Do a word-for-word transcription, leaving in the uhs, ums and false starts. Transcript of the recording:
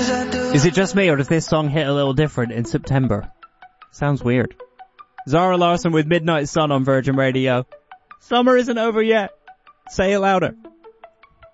Is it just me, or does this song hit a little different in September? Sounds weird. Zara Larsson with Midnight Sun on Virgin Radio. Summer isn't over yet. Say it louder.